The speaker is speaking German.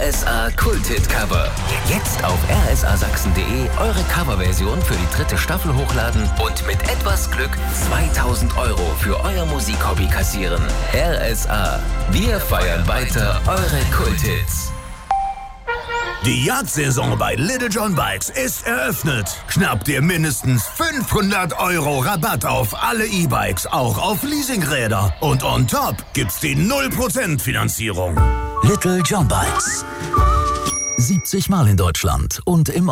RSA Kulthit-Cover. Jetzt auf rsasachsen.de eure Coverversion für die 3. Staffel hochladen und mit etwas Glück 2.000 € für euer Musikhobby kassieren. RSA. Wir feiern weiter eure Kulthits. Die Jagdsaison bei Little John Bikes ist eröffnet. Schnapp dir mindestens 500 € Rabatt auf alle E-Bikes, auch auf Leasingräder. Und on top gibt's die 0% Finanzierung. Little John Bikes. 70 Mal in Deutschland und im